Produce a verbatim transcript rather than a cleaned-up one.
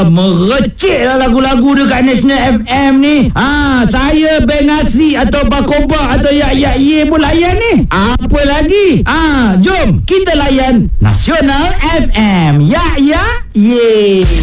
merecik lah lagu-lagu dekat National F M ni. Ha, saya Beng Asri atau Bakoba atau Yak Yak Ye pun layan ni. Apa lagi? Ha, jom kita layan Nasional F M. Yak Yak Ye.